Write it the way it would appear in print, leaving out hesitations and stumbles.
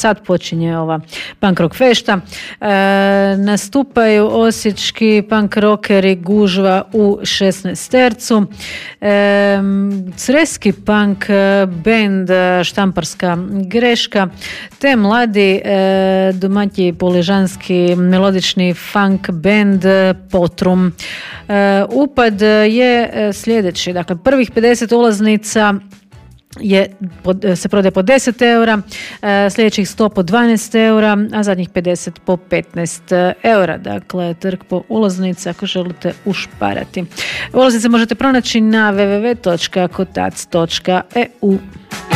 sad počinje ova punk rock fešta. Nastupaju osječki punk rockeri Gužva u 16 tercu. Creski punk band Štamparska greška, te mladi domaći poližanski melodični funk band Potrum. Upad je sljedeći, dakle prvih 50 ulaznica se prodaje po 10 eura, sljedećih 100 po 12 eura, a zadnjih 50 po 15 eura. Dakle, trg po ulaznici ako želite ušparati. Ulaznice možete pronaći na www.kotac.eu.